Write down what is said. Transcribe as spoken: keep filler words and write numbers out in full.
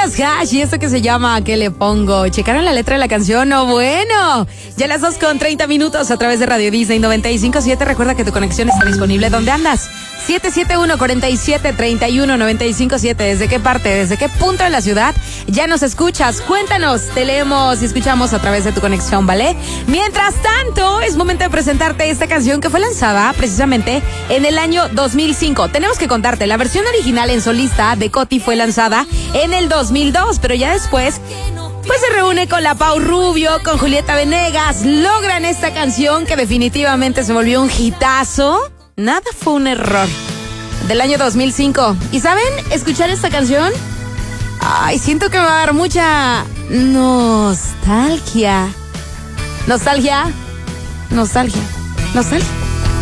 Nicolas Hash y esto que se llama ¿Qué le pongo? ¿Checaron la letra de la canción? No, bueno. Ya las dos con treinta minutos a través de Radio Disney noventa y cinco punto siete. Recuerda que tu conexión está disponible. ¿Dónde andas? siete siete uno, cuatro siete, tres uno, nueve cinco siete. ¿Desde qué parte? ¿Desde qué punto de la ciudad ya nos escuchas? Cuéntanos, te leemos y escuchamos a través de tu conexión, ¿vale? Mientras tanto, es momento de presentarte esta canción que fue lanzada precisamente en el año dos mil cinco. Tenemos que contarte, la versión original en solista de Coti fue lanzada en el dos mil dos, pero ya después pues se reúne con la Pau Rubio, con Julieta Venegas, logran esta canción que definitivamente se volvió un hitazo. Nada fue un error. Del año dos mil cinco. ¿Y saben? Escuchar esta canción, ay, siento que me va a dar mucha nostalgia. Nostalgia. Nostalgia. Nostalgia.